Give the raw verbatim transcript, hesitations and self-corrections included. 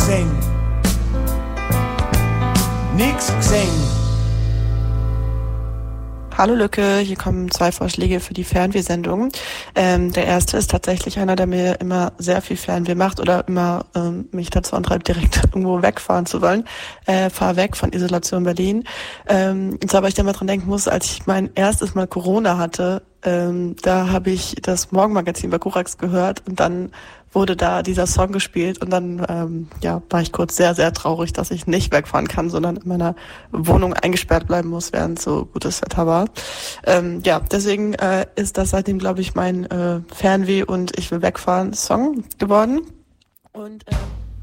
gesehen. Nix gesehen. Hallo Lücke, hier kommen zwei Vorschläge für die Fernwehsendung. Ähm, der erste ist tatsächlich einer, der mir immer sehr viel Fernweh macht oder immer ähm, mich dazu antreibt, direkt irgendwo wegfahren zu wollen. Äh, fahr weg von Isolation Berlin. Ähm, und zwar, weil ich da mal dran denken muss, als ich mein erstes Mal Corona hatte, ähm, da habe ich das Morgenmagazin bei Korax gehört und dann wurde da dieser Song gespielt und dann ähm, ja war ich kurz sehr, sehr traurig, dass ich nicht wegfahren kann, sondern in meiner Wohnung eingesperrt bleiben muss, während so gutes Wetter war. Ähm, ja, deswegen äh, ist das seitdem, glaube ich, mein äh, Fernweh und ich will wegfahren Song geworden. Und äh